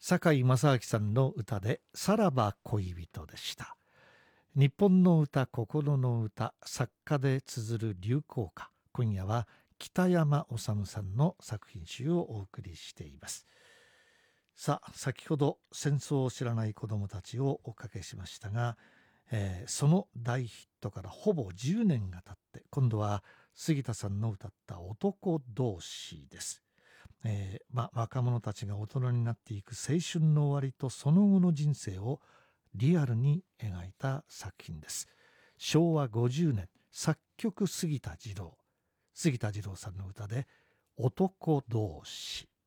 堺正明さんの歌でさらば恋人でした。日本の歌、心の歌、作家で綴る流行歌。今夜は北山治さんの作品集をお送りしています。さあ、先ほど戦争を知らない子どもたちをおかけしましたが、その大ヒットからほぼ10年が経って、今度は杉田さんの歌った男同士です。若者たちが大人になっていく青春の終わりとその後の人生をリアルに描いた作品です。昭和50年、作曲杉田二郎さんの歌で男同士。